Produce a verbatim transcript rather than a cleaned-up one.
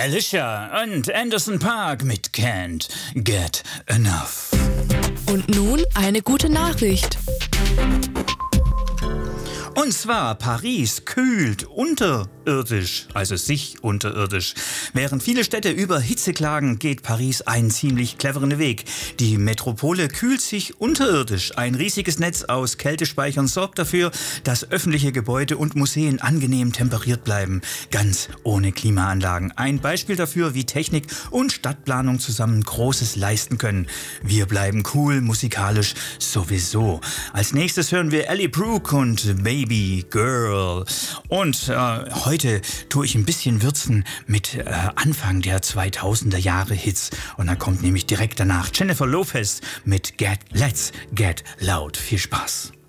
Alicia und Anderson Paak mit Can't Get Enough. Und nun eine gute Nachricht. Und zwar, Paris kühlt unterirdisch, also sich unterirdisch. Während viele Städte über Hitze klagen, geht Paris einen ziemlich cleveren Weg. Die Metropole kühlt sich unterirdisch. Ein riesiges Netz aus Kältespeichern sorgt dafür, dass öffentliche Gebäude und Museen angenehm temperiert bleiben, ganz ohne Klimaanlagen. Ein Beispiel dafür, wie Technik und Stadtplanung zusammen Großes leisten können. Wir bleiben cool, musikalisch sowieso. Als nächstes hören wir Ellie Brooke und Baby Girl. Und äh, heute tue ich ein bisschen würzen mit äh, Anfang der zweitausender Jahre Hits. Und dann kommt nämlich direkt danach Jennifer Lopez mit Get, Let's Get Loud. Viel Spaß.